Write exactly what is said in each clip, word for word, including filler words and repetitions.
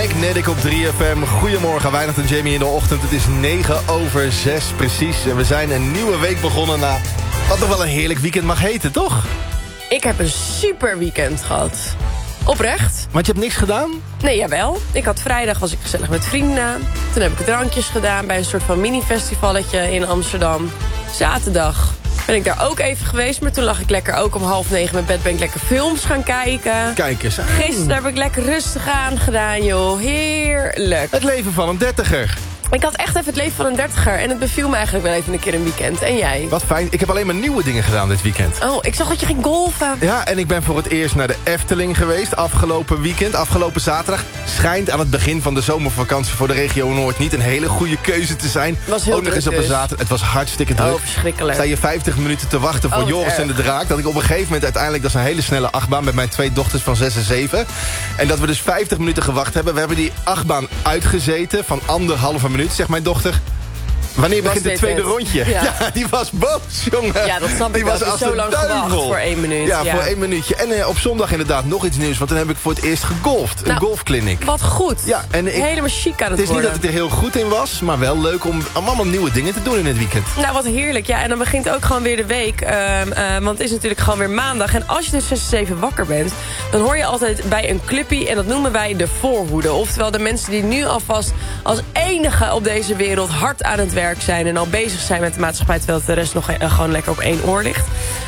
Magnetic op drie F M. Goedemorgen, Wijnand en Jamie in de ochtend. Het is negen over zes precies. En we zijn een nieuwe week begonnen na wat nog wel een heerlijk weekend mag heten, toch? Ik heb een super weekend gehad. Oprecht. Want je hebt niks gedaan? Nee, jawel. Ik had vrijdag, was ik gezellig met vrienden. Toen heb ik drankjes gedaan bij een soort van mini-festivalletje in Amsterdam. Zaterdag ben ik daar ook even geweest. Maar toen lag ik lekker ook om half negen in mijn bed. Ben ik lekker films gaan kijken. Kijk eens aan. Gisteren heb ik lekker rustig aan gedaan, joh. Heerlijk. Het leven van een dertiger. Ik had echt even het leven van een dertiger. En het beviel me eigenlijk wel even een keer een weekend. En jij? Wat fijn. Ik heb alleen maar nieuwe dingen gedaan dit weekend. Oh, ik zag dat je ging golfen. Ja, en ik ben voor het eerst naar de Efteling geweest. Afgelopen weekend, afgelopen zaterdag. Schijnt aan het begin van de zomervakantie voor de regio Noord niet een hele goede keuze te zijn. Was heel Ook nog eens op een dus. zaterdag. Het was hartstikke druk. Oh, verschrikkelijk. Sta je vijftig minuten te wachten voor Oh, Joris erg. en de Draak. Dat ik op een gegeven moment uiteindelijk, dat is een hele snelle achtbaan met mijn twee dochters van zes en zeven. En dat we dus vijftig minuten gewacht hebben. We hebben die achtbaan uitgezeten van anderhalve minuut, zegt mijn dochter. Wanneer begint het tweede het. rondje? Ja. Ja, die was boos, jongen. Ja, dat snap ik Die wel. was Het is als zo een lang duivel. gewacht voor één minuut. Ja, Ja. voor één minuutje. En eh, op zondag inderdaad nog iets nieuws. Want dan heb ik voor het eerst gegolfd. Een Nou, golfclinic. Wat goed. Ja, en ik, Helemaal chic aan het, het is niet worden. dat ik er heel goed in was. Maar wel leuk om allemaal nieuwe dingen te doen in het weekend. Nou, wat heerlijk. Ja, en dan begint ook gewoon weer de week. Um, uh, want het is natuurlijk gewoon weer maandag. En als je dus zes en zeven wakker bent, dan hoor je altijd bij een clubpie. En dat noemen wij de voorhoede. Oftewel de mensen die nu alvast als enige op deze wereld hard aan het werk zijn. En al bezig zijn met de maatschappij, terwijl de rest nog uh, gewoon lekker op één oor ligt.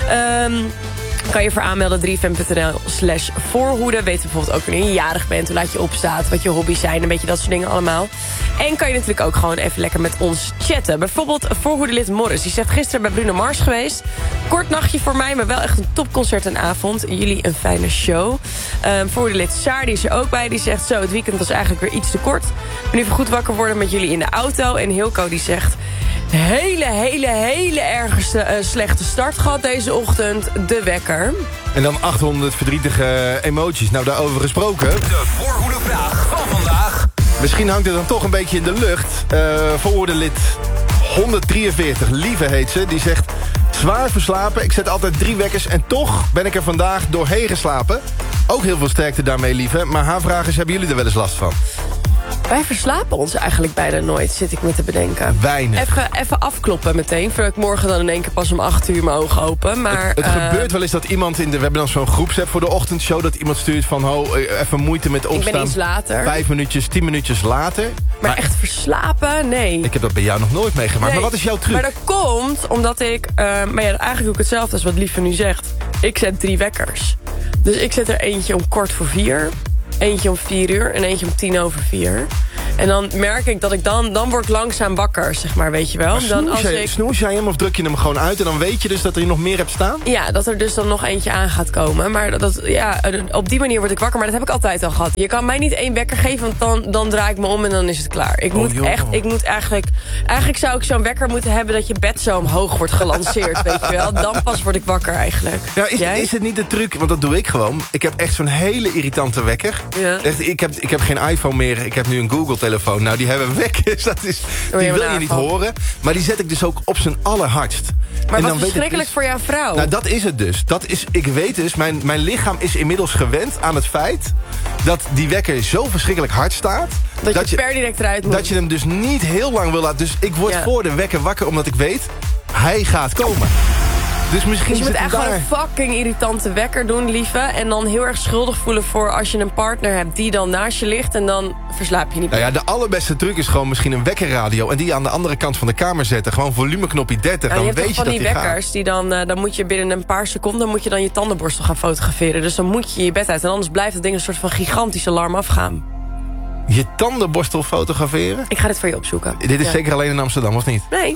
Um, kan je voor aanmelden drie f m punt n l slash voorhoede. Weet je bijvoorbeeld ook wanneer je jarig bent, hoe laat je opstaat, wat je hobby's zijn, een beetje dat soort dingen allemaal. En kan je natuurlijk ook gewoon even lekker met ons chatten. Bijvoorbeeld voorhoedelid Morris, die zegt gisteren bij Bruno Mars geweest. Kort nachtje voor mij, maar wel echt een topconcert en avond. Jullie een fijne show. Um, voorhoedelid Saar, die is er ook bij, die zegt zo, het weekend was eigenlijk weer iets te kort. Ik ben even goed wakker worden met jullie in de auto. En Hilco die zegt, hele, hele, hele ergste uh, slechte start gehad deze ochtend. De wekker. En dan achthonderd verdrietige emoties. Nou, daarover gesproken. De voorhoedevraag van vandaag. Misschien hangt het dan toch een beetje in de lucht. Uh, voorhoedelid honderddrieënveertig, Lieve heet ze. Die zegt, zwaar verslapen. Ik zet altijd drie wekkers en toch ben ik er vandaag doorheen geslapen. Ook heel veel sterkte daarmee, Lieve. Maar haar vraag is, hebben jullie er wel eens last van? Wij verslapen ons eigenlijk bijna nooit, zit ik me te bedenken. Weinig. Even, even afkloppen meteen, voordat ik morgen dan in één keer pas om acht uur mijn ogen open. Maar, Het, het uh, gebeurt wel eens dat iemand in de... We hebben dan zo'n groepsapp voor de ochtendshow... dat iemand stuurt van, ho, even moeite met opstaan. Ik ben iets later. Vijf minuutjes, tien minuutjes later. Maar, maar echt verslapen? Nee. ik heb dat bij jou nog nooit meegemaakt. Nee, Maar wat is jouw truc? Maar dat komt omdat ik... Uh, maar ja, eigenlijk doe ik hetzelfde als wat Lieve nu zegt. Ik zet drie wekkers. Dus ik zet er eentje om kwart voor vier... eentje om vier uur en eentje om tien over vier. En dan merk ik dat ik dan... dan word ik langzaam wakker, zeg maar, weet je wel. Maar Dan snoes, als jij, ik, snoes jij hem of druk je hem gewoon uit... en dan weet je dus dat er nog meer hebt staan? ja, dat er dus dan nog eentje aan gaat komen. Maar dat, dat, ja, op die manier word ik wakker. Maar dat heb ik altijd al gehad. Je kan mij niet één wekker geven, want dan, dan draai ik me om en dan is het klaar. Ik Oh, moet joh. echt... Ik moet eigenlijk... Eigenlijk zou ik zo'n wekker moeten hebben... dat je bed zo omhoog wordt gelanceerd, weet je wel. Dan pas word ik wakker eigenlijk. Ja, is, Jij? is het niet de truc? Want dat doe ik gewoon. Ik heb echt zo'n hele irritante wekker. Ja. Echt, ik, heb, ik heb geen iPhone meer. Ik heb nu een Google-telefoon. Nou, die hebben wekkers. Dat is, Oh, die ja, wil maar je niet daarvan. horen. Maar die zet ik dus ook op zijn allerhardst. Maar En wat dan weet ik verschrikkelijk dus- voor jouw vrouw. Nou, dat is het dus. Dat is, ik weet dus, mijn, mijn lichaam is inmiddels gewend aan het feit... dat die wekker zo verschrikkelijk hard staat... dat, je per direct eruit moet. dat je hem dus niet heel lang wil laten... Dus ik word Ja. voor de wekker wakker omdat ik weet... hij gaat komen. Dus misschien Dus je moet zit echt hem gewoon daar... een fucking irritante wekker doen, lieve. En dan heel erg schuldig voelen voor als je een partner hebt die dan naast je ligt. En dan verslaap je niet Nou meer. ja, de allerbeste truc is gewoon misschien een wekkerradio... en die aan de andere kant van de kamer zetten. Gewoon volumeknopje dertig, En dan je hebt weet toch je van dat die die wekkers, gaat. die dan, uh, dan moet je binnen een paar seconden moet je dan je tandenborstel gaan fotograferen. Dus dan moet je je bed uit. En anders blijft het ding een soort van gigantisch alarm afgaan. Je tandenborstel fotograferen? Ik ga dit voor je opzoeken. Dit is Ja. zeker alleen in Amsterdam, of niet? Nee,